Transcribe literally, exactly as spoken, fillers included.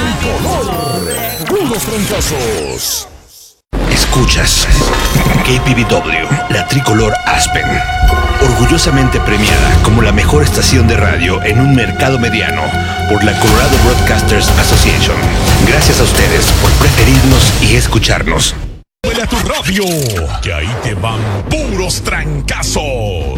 tricolor. Puros trancazos. Escuchas K P B W, la tricolor Aspen, orgullosamente premiada como la mejor estación de radio en un mercado mediano por la Colorado Broadcasters Association. Gracias a ustedes por preferirnos y escucharnos. Huele a tu radio, que ahí te van puros trancazos.